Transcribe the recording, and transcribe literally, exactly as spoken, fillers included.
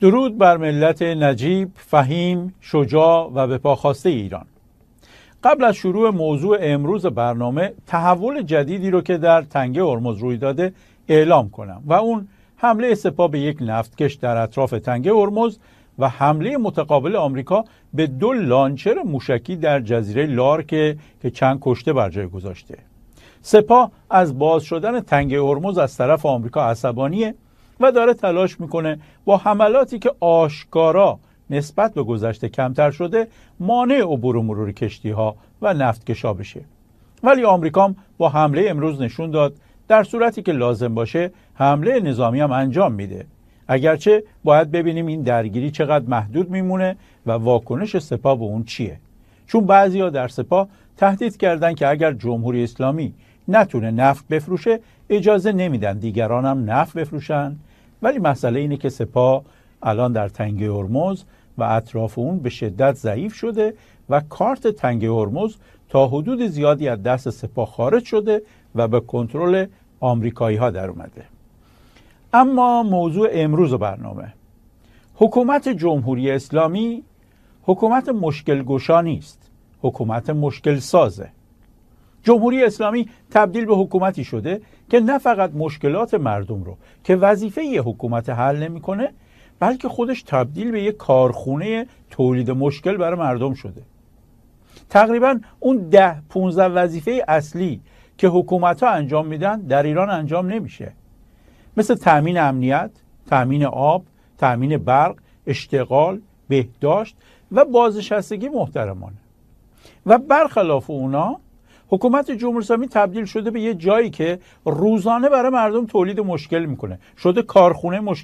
درود بر ملت نجیب، فهیم، شجاع و به پا خواسته ایران. قبل از شروع موضوع امروز برنامه تحول جدیدی رو که در تنگه هرمز روی داده اعلام کنم و اون حمله سپاه به یک نفتکش در اطراف تنگه هرمز و حمله متقابل آمریکا به دو لانچر موشکی در جزیره لارک که چند کشته بر جای گذاشته. سپاه از باز شدن تنگه هرمز از طرف آمریکا عصبانیه و داره تلاش میکنه با حملاتی که آشکارا نسبت به گذشته کمتر شده مانع عبور و مرور کشتی ها و نفتکشا بشه. ولی آمریکا هم با حمله امروز نشون داد در صورتی که لازم باشه حمله نظامی هم انجام میده. اگرچه باید ببینیم این درگیری چقدر محدود میمونه و واکنش سپاه به اون چیه. چون بعضیا در سپاه تهدید کردن که اگر جمهوری اسلامی نتونه نفت بفروشه اجازه نمیدن دیگران هم نفت بفروشن. ولی مسئله اینه که سپاه الان در تنگه هرمز و اطراف اون به شدت ضعیف شده و کارت تنگه هرمز تا حدود زیادی از دست سپاه خارج شده و به کنترل آمریکایی ها در اومده. اما موضوع امروز برنامه، حکومت جمهوری اسلامی حکومت مشکل گشا نیست، حکومت مشکل سازه. جمهوری اسلامی تبدیل به حکومتی شده که نه فقط مشکلات مردم رو که وظیفه یه حکومت حل نمی‌کنه، بلکه خودش تبدیل به یک کارخونه تولید مشکل برای مردم شده. تقریبا اون ده پونزده وظیفه اصلی که حکومت‌ها انجام میدن در ایران انجام نمیشه، مثل تأمین امنیت، تأمین آب، تأمین برق، اشتغال، بهداشت و بازنشستگی محترمانه. و برخلاف اونا حکومت جمهوری اسلامی تبدیل شده به یه جایی که روزانه برای مردم تولید مشکل میکنه، شده کارخونه مشکل.